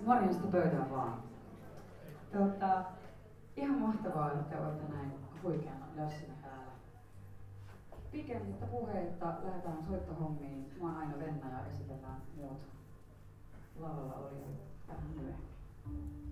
Morjesta pöytään vaan. Ihan mahtavaa, että olette näin huikeana läsnä täällä. Pikemmittä puheitta lähdetään soittohommiin. Mä oon Aino Venna ja esitellään muut lavalla oli vähän myöhemmin.